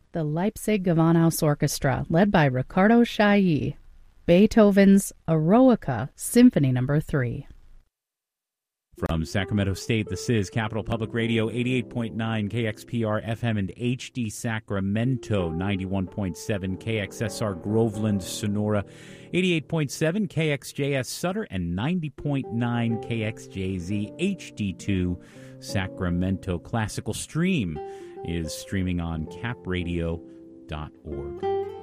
the Leipzig Gewandhaus Orchestra, led by Riccardo Chailly. Beethoven's Eroica, Symphony No. 3. From Sacramento State, this is Capital Public Radio, 88.9 KXPR FM and HD Sacramento, 91.7 KXSR Groveland, Sonora, 88.7 KXJS Sutter, and 90.9 KXJZ HD2 Sacramento. Classical Stream is streaming on capradio.org.